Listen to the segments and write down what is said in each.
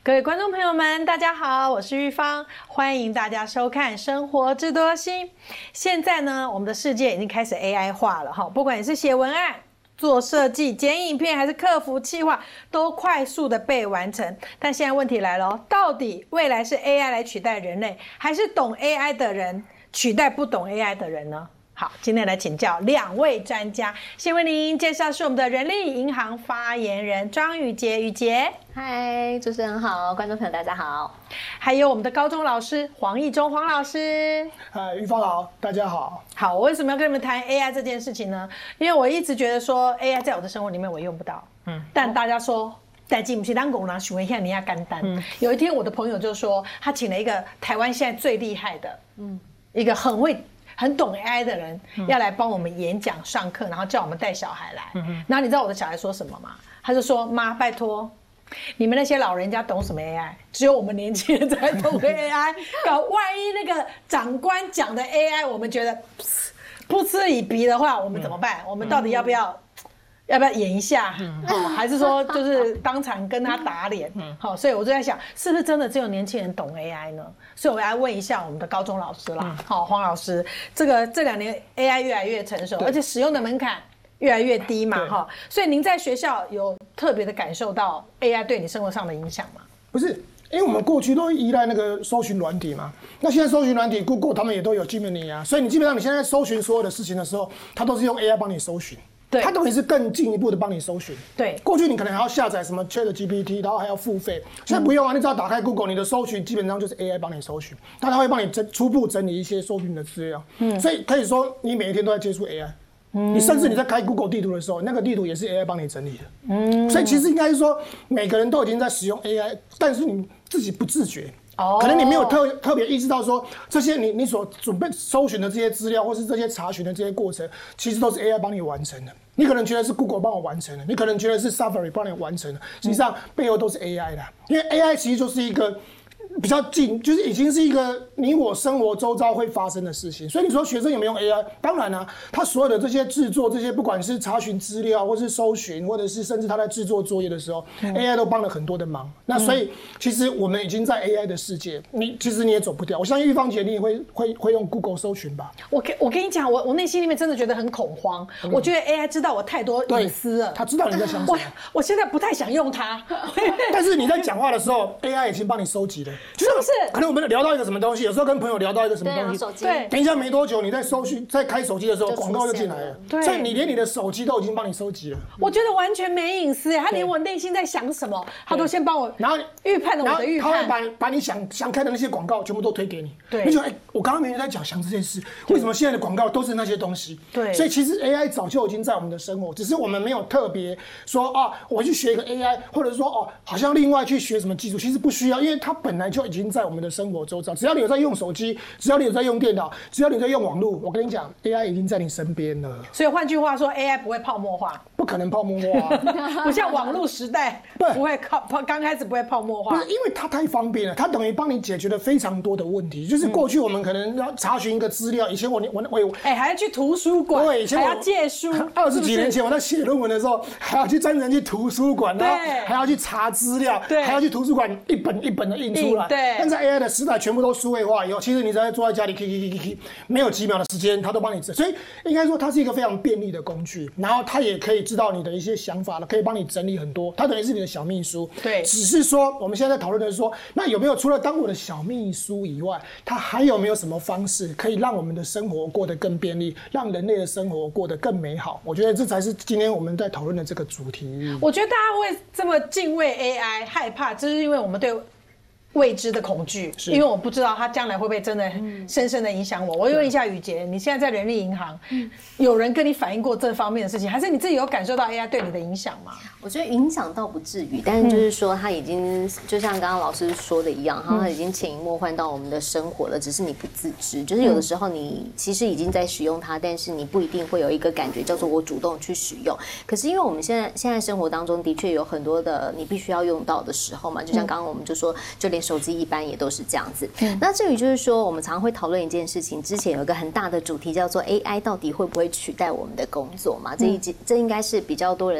各位观众朋友们，大家好，我是玉芳，欢迎大家收看《生活智多星》。现在呢，我们的世界已经开始 AI 化了哈，不管你是写文案、做设计、剪影片，还是客服企划，都快速的被完成。但现在问题来了，到底未来是 AI 来取代人类，还是懂 AI 的人取代不懂 AI 的人呢？好，今天来请教两位专家。先为您介绍是我们的人力银行发言人庄宇杰，宇杰。 嗨，主持人好，观众朋友大家好。 还有我们的高中老师黄义中，黄老师。 嗨，玉芳好，大家好。 好，我为什么要跟你们谈 AI 这件事情呢？因为我一直觉得说 AI 在我的生活里面我用不到，但大家说代际不是当狗拿许一下你要干单。有一天我的朋友就说，他请了一个台湾现在最厉害的，一个很懂 AI 的人要来帮我们演讲上课，然后叫我们带小孩来。然后你知道我的小孩说什么吗？他就说：“妈，拜托，你们那些老人家懂什么 AI？ 只有我们年轻人才懂 AI。万一那个长官讲的 AI， 我们觉得不嗤一鼻的话，我们怎么办？我们到底要不要演一下？还是说就是当场跟他打脸？好，所以我就在想，是不是真的只有年轻人懂 AI 呢？所以我来问一下我们的高中老师啦。好，黄老师，这2年 AI 越来越成熟，而且使用的门槛越来越低嘛，哈。所以您在学校有特别的感受到 AI 对你生活上的影响吗？ 不是，因为我们过去都依赖那个搜寻软体嘛，那现在搜寻软体 Google 他们也都有 Gemini 啊，所以你基本上你现在搜寻所有的事情的时候，它都是用 AI 帮你搜寻。它等于是更进一步的帮你搜寻。对，过去你可能还要下载什么 ChatGPT， 然后还要付费，现在不用啊，你只要打开 Google， 你的搜寻基本上就是 AI 帮你搜寻，它会帮你初步整理一些搜寻的资料。所以可以说你每一天都在接触 AI。你甚至你在开 Google 地图的时候，那个地图也是 AI 帮你整理的。所以其实应该是说，每个人都已经在使用 AI， 但是你自己不自觉。可能你没有特别意识到说，这些你所准备搜寻的这些资料，或是这些查询的这些过程，其实都是 AI 帮你完成的。你可能觉得是 Google 帮我完成的，你可能觉得是 Safari 帮你完成的，实际上背后都是 AI 的。因为 AI 其实就是一个比较近，就是已经是一个你我生活周遭会发生的事情。所以你说学生有没有用 AI？ 当然啊，他所有的这些制作，这些不管是查询资料，或是搜寻，或者是甚至他在制作作业的时候，AI 都帮了很多的忙。那所以其实我们已经在 AI 的世界，其实你也走不掉。我相信玉芳姐你也会用 Google 搜寻吧？我跟你讲，我内心里面真的觉得很恐慌。我觉得 AI 知道我太多隐私了， 他知道你在想什么。 我现在不太想用它。 但是你在讲话的时候，AI 已经帮你收集了。是不是？可能我们聊到一个什么东西，有时候跟朋友聊到一个什么东西，对，等一下没多久，你在在开手机的时候，广告就进来了，所以你连你的手机都已经帮你收集了。 我觉得完全没隐私，他连我内心在想什么，他都先帮我，然后预判了我的预判， 他会把你想开的那些广告全部都推给你。对，你就我刚刚明明在想这件事，为什么现在的广告都是那些东西？对，所以其实 AI 早就已经在我们的生活，只是我们没有特别说啊，我去学一个 AI， 或者说好像另外去学什么技术，其实不需要，因为它本来就已经在我们的生活周遭，只要你有在用手机，只要你有在用电脑，只要你在用网络，我跟你讲 ，AI 已经在你身边了。 所以换句话说 ，AI 不会泡沫化， 不可能泡沫化， 不像网络时代不会刚开始不会泡沫化。 不是，因为它太方便了，它等于帮你解决了非常多的问题。就是过去我们可能要查询一个资料，以前我还要去图书馆，对，以前还要借书。 20几年前我在写论文的时候，还要去专程去图书馆，然后还要去查资料，还要去图书馆一本一本的印出来。对，但在 AI 的时代，全部都数位化以后，其实你只要坐在家里，没有几秒的时间，它都帮你整。所以应该说，它是一个非常便利的工具。然后它也可以知道你的一些想法了，可以帮你整理很多。它等于是你的小秘书。对，只是说我们现在在讨论的是说，那有没有除了当我的小秘书以外，它还有没有什么方式可以让我们的生活过得更便利，让人类的生活过得更美好？我觉得这才是今天我们在讨论的这个主题。 我觉得大家会这么敬畏 AI， 害怕，就是因为我们对未知的恐惧，因为我不知道它将来会不会真的深深的影响我。我问一下宇杰，你现在在人力银行，有人跟你反映过这方面的事情，还是你自己有感受到 AI 对你的影响吗？ 我觉得影响倒不至于，但是就是说它已经就像刚刚老师说的一样，它已经潜移默化到我们的生活了，只是你不自知。就是有的时候你其实已经在使用它，但是你不一定会有一个感觉叫做我主动去使用。可是因为我们现在生活当中的确有很多的你必须要用到的时候嘛，就像刚刚我们就说，就连手机一般也都是这样子。那至于就是说，我们常常会讨论一件事情，之前有一个很大的主题叫做 AI 到底会不会取代我们的工作嘛？这应该是比较多人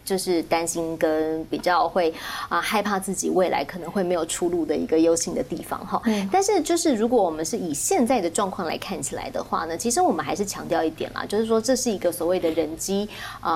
就是担心跟比较会害怕自己未来可能会没有出路的一个忧心的地方哈。但是就是如果我们是以现在的状况来看起来的话呢，其实我们还是强调一点啦，就是说这是一个所谓的人机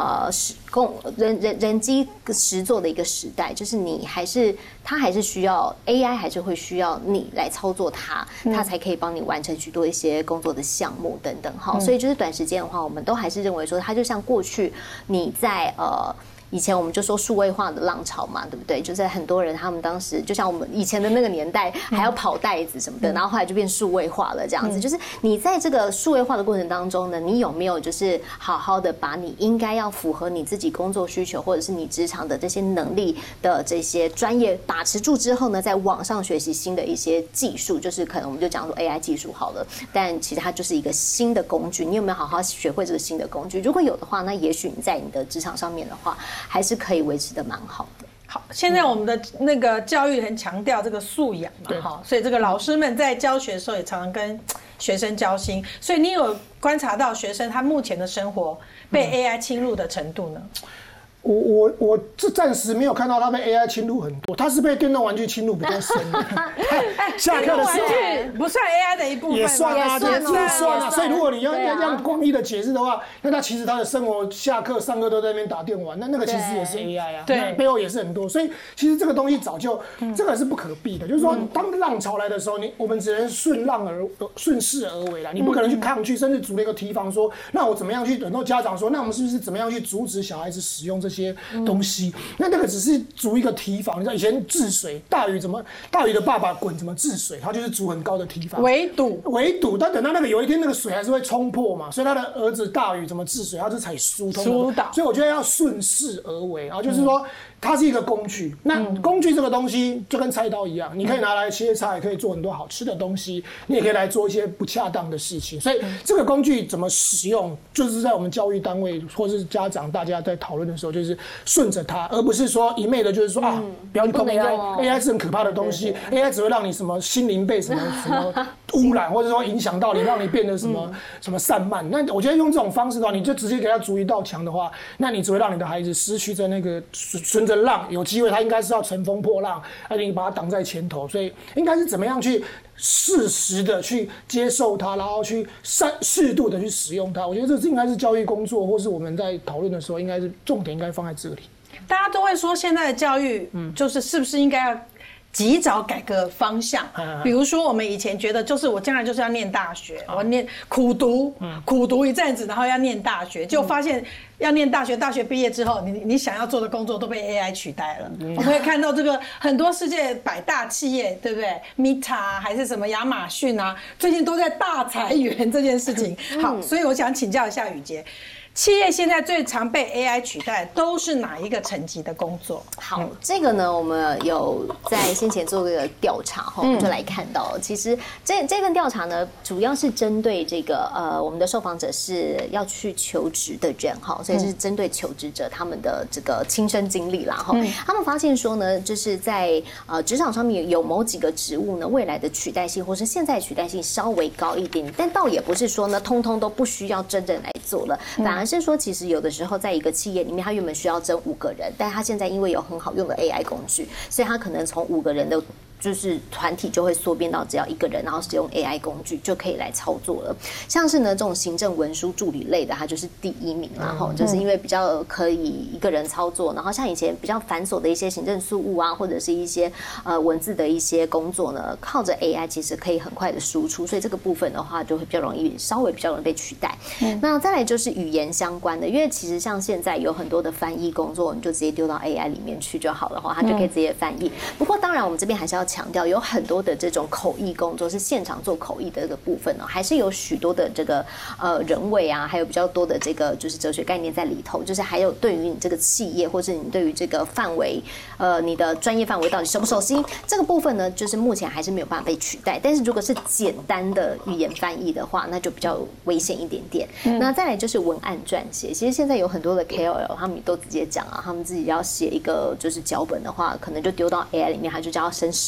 人机实作的一个时代，就是它还是需要 AI， 还是会需要你来操作它才可以帮你完成许多一些工作的项目等等哈。所以就是短时间的话，我们都还是认为说，它就像过去你在以前我们就说数位化的浪潮嘛，对不对？就是很多人他们当时就像我们以前的那个年代，还要跑袋子什么的，然后后来就变数位化了这样子。就是你在这个数位化的过程当中呢，你有没有就是好好的把你应该要符合你自己工作需求或者是你职场的这些能力的这些专业把持住之后呢，在网上学习新的一些技术，就是可能我们就讲说 AI 技术好了，但其实它就是一个新的工具，你有没有好好学会这个新的工具？如果有的话，那也许你在你的职场上面的话，还是可以维持的蛮好的。 好，现在我们的那个教育很强调这个素养嘛，哈，所以这个老师们在教学的时候也常常跟学生交心。所以你有观察到学生他目前的生活被 AI 侵入的程度呢？ 我这暂时没有看到他被 AI 侵入很多，他是被电动玩具侵入比较深。下课的时候不算 AI 的一部分， 也算啊，也算啊。所以如果你要让广义的解释的话，那他其实他的生活下课上课都在那边打电玩，那个其实也是 AI 啊，对，背后也是很多。所以其实这个东西早就这个是不可避的，就是说当浪潮来的时候，我们只能顺势而为啦，你不可能去抗拒，甚至组了一个提防说，那我怎么样去？很多家长说，那我们是不是怎么样去阻止小孩子使用这些东西？那个只是筑一个堤防。你知道以前治水，大禹的爸爸滚怎么治水？他就是筑很高的堤防，围堵。但等到那个有一天那个水还是会冲破嘛，所以他的儿子大禹怎么治水？他是采疏通的。所以我觉得要顺势而为，然后就是说它是一个工具。那工具这个东西就跟菜刀一样，你可以拿来切菜，可以做很多好吃的东西，你也可以来做一些不恰当的事情。所以这个工具怎么使用，就是在我们教育单位或是家长大家在讨论的时候，就是顺着它，而不是说一昧的就是说不要去碰 AI 是很可怕的东西，AI 只会让你什么心灵被什么污染，或者说影响到你，让你变得什么散漫。那我觉得用这种方式的话，你就直接给他筑一道墙的话，那你只会让你的孩子失去在那个顺着浪，有机会他应该是要乘风破浪，而你把它挡在前头。所以应该是怎么样去适时的去接受它，然后去适度的去使用它。我觉得这应该是教育工作，或是我们在讨论的时候，应该是重点应该放在这里。 大家都会说现在的教育，就是是不是应该要及早改革方向？比如说我们以前觉得，就是我将来就是要念大学，我念苦读一阵子，然后要念大学，就发现要念大学，大学毕业之后，你想要做的工作都被 AI 取代了。我们会看到这个很多世界100大企业，对不对 ？Meta 还是什么亚马逊啊，最近都在大裁员这件事情。好，所以我想请教一下宇杰。企业现在最常被 AI 取代都是哪一个层级的工作？ 好，这个呢，我们有在先前做这个调查哈，我们就来看到，其实这份调查呢，主要是针对这个我们的受访者是要去求职的人哈，所以是针对求职者他们的这个亲身经历啦哈。他们发现说呢，就是在职场上面有某几个职务呢，未来的取代性或是现在取代性稍微高一点，但倒也不是说呢，通通都不需要真正来做了，反而是说，其实有的时候在一个企业里面，他原本需要征5个人，但他现在因为有很好用的 AI 工具，所以他可能从5个人的就是团体就会缩编到只要1个人，然后使用 AI 工具就可以来操作了。像是呢这种行政文书助理类的，它就是第1名啦，就是因为比较可以1个人操作，然后像以前比较繁琐的一些行政事务啊，或者是一些文字的一些工作呢，靠着 AI 其实可以很快的输出，所以这个部分的话就会稍微比较容易被取代。那再来就是语言相关的，因为其实像现在有很多的翻译工作，你就直接丢到 AI 里面去就好了哈，它就可以直接翻译。不过当然我们这边还是要强调，有很多的这种口译工作是现场做口译的这个部分呢，还是有许多的这个人味啊，还有比较多的这个就是哲学概念在里头，就是还有对于你这个企业或是你对于这个范围你的专业范围到底熟不熟悉，这个部分呢，就是目前还是没有办法被取代。但是如果是简单的语言翻译的话，那就比较危险一点点。那再来就是文案撰写，其实现在有很多的 KOL 他们也都直接讲啊，他们自己要写一个就是脚本的话，可能就丢到 AI 里面，他就叫他生10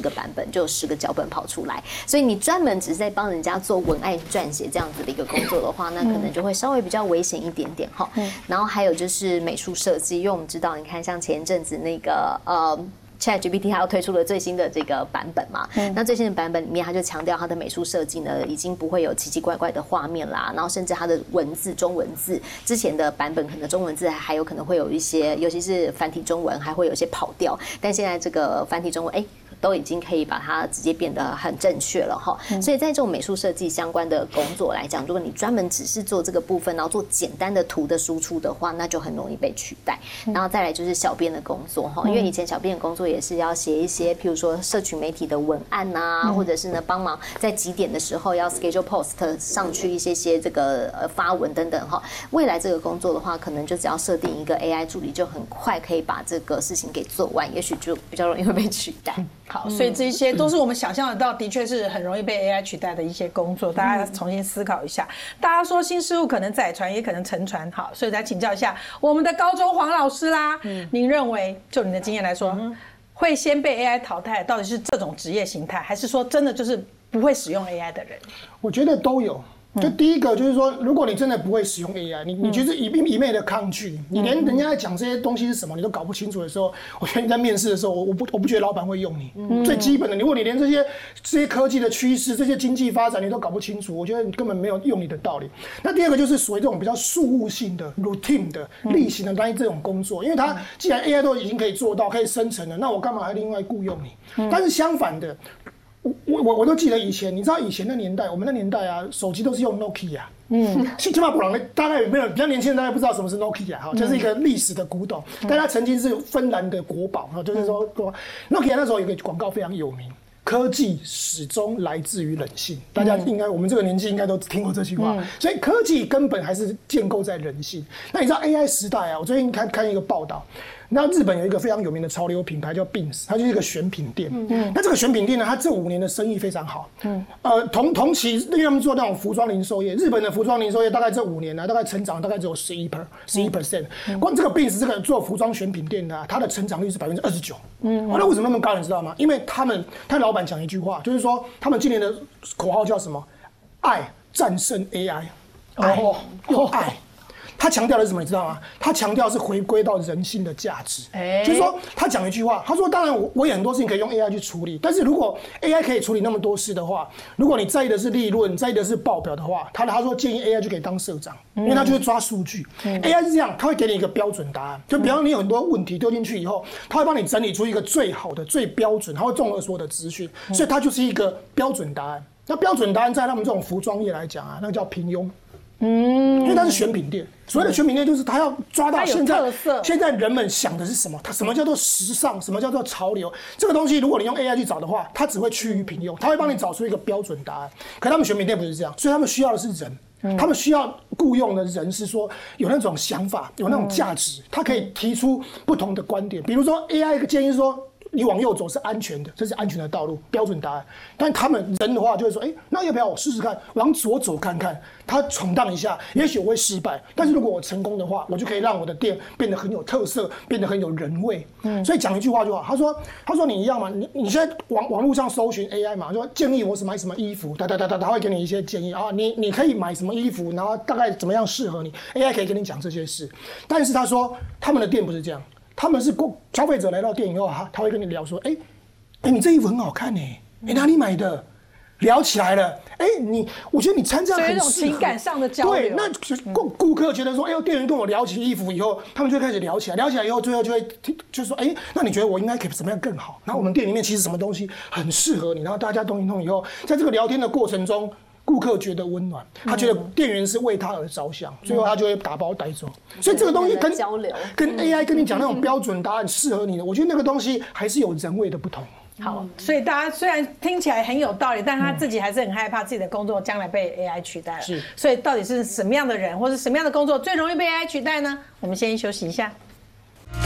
个版本，就有10个脚本跑出来。所以你专门只是在帮人家做文案撰写这样子的一个工作的话，那可能就会稍微比较危险一点点哈。然后还有就是美术设计，因为我们知道，你看像前一阵子那个ChatGPT 它要推出了最新的这个版本嘛，那最新的版本里面，它就强调它的美术设计呢，已经不会有奇奇怪怪的画面啦，然后甚至它的文字中文字，之前的版本可能中文字还有可能会有一些，尤其是繁体中文还会有一些跑调，但现在这个繁体中文都已经可以把它直接变得很正确了哈。所以在这种美术设计相关的工作来讲，如果你专门只是做这个部分，然后做简单的图的输出的话，那就很容易被取代。然后再来就是小编的工作哈，因为以前小编的工作也是要写一些，譬如说社群媒体的文案啊，或者是呢帮忙在几点的时候要 schedule post 上去一些这个发文等等哈。未来这个工作的话，可能就只要设定一个 AI 助理，就很快可以把这个事情给做完，也许就比较容易会被取代。 好，所以这些都是我们想象得到，的确是很容易被 AI 取代的一些工作，大家重新思考一下。大家说新事物可能载船，也可能沉船，好，所以来请教一下我们的高中黄老师啦。您认为，就你的经验来说，会先被 AI 淘汰，到底是这种职业形态，还是说真的就是不会使用 AI 的人？ 我觉得都有。就第一个就是说，如果你真的不会使用 AI， 你就是一昧的抗拒，你连人家在讲这些东西是什么你都搞不清楚的时候，我觉得你在面试的时候，我不觉得老板会用你。最基本的，如果你连这些科技的趋势、这些经济发展你都搞不清楚，我觉得你根本没有用你的道理。那第二个就是属于这种比较事务性的、routine 的、例行的这种工作，因为它既然 AI 都已经可以做到、可以生成了，那我干嘛还另外雇佣你？但是相反的。我都记得以前，你知道以前的年代，我们的年代啊，手机都是用 Nokia。起码大概有没有比较年轻人大概不知道什么是 Nokia 哈，就是一个历史的古董，但它曾经是芬兰的国宝哈，就是说 Nokia 那时候有个广告非常有名，科技始终来自于人性。大家应该我们这个年纪应该都听过这句话，所以科技根本还是建构在人性。那你知道 AI 时代啊，我最近看一个报道。那日本有一个非常有名的潮流品牌叫 Beams， 它就是一个选品店。那这个选品店呢，它这5年的生意非常好。同期因为他们做那种服装零售业，日本的服装零售业大概这5年呢，大概成长大概只有11%。光这个 Beams 这个做服装选品店的，它的成长率是29%。那为什么那么高？你知道吗？因为他老板讲一句话，就是说他们今年的口号叫什么？爱战胜 AI。用爱。他强调的是什么？你知道吗？他强调是回归到人性的价值。就是说，他讲一句话，他说：“当然，我有很多事情可以用 AI 去处理，但是如果 AI 可以处理那么多事的话，如果你在意的是利润，在意的是报表的话，他说建议 AI 就可以当社长，因为他就会抓数据。AI 是这样，他会给你一个标准答案，就比方你有很多问题丢进去以后，他会帮你整理出一个最好的、最标准，他会综合所有的资讯，所以它就是一个标准答案。那标准答案在他们这种服装业来讲啊，那个叫平庸。”因为它是选品店，所谓的选品店就是它要抓到现在人们想的是什么，它什么叫做时尚，什么叫做潮流，这个东西如果你用 AI 去找的话，它只会趋于平庸，它会帮你找出一个标准答案。可他们选品店不是这样，所以他们需要的是人，他们需要雇佣的人是说有那种想法，有那种价值，他可以提出不同的观点。比如说 AI 的建议说。你往右走是安全的，这是安全的道路，标准答案。但他们人的话就会说，那要不要我试试看，往左走看看，他闯荡一下，也许我会失败，但是如果我成功的话，我就可以让我的店变得很有特色，变得很有人味。所以讲一句话就好，他说你一样嘛，你现在网络上搜寻 AI 嘛，说建议我买什么衣服，他会给你一些建议啊，你可以买什么衣服，然后大概怎么样适合你 ，AI 可以跟你讲这些事。但是他说他们的店不是这样。他们是消费者来到店以后，他会跟你聊说，你这衣服很好看呢，哪里买的？聊起来了，我觉得你穿这样很适合。 所以一种情感上的交流。 对，那顾客觉得说，店员跟我聊起衣服以后，他们就开始聊起来，聊起来以后，最后就说，那你觉得我应该可以怎么样更好？然后我们店里面其实什么东西很适合你，然后大家动一动以后，在这个聊天的过程中。顾客觉得温暖，他觉得店员是为他而着想，最后他就会打包带走。所以这个东西跟 AI 跟你讲那种标准答案适合你的，我觉得那个东西还是有人味的不同。 好，所以大家虽然听起来很有道理，但他自己还是很害怕自己的工作将来被 AI 取代了。 是， 所以到底是什么样的人或者什么样的工作最容易被 AI 取代呢？我们先休息一下。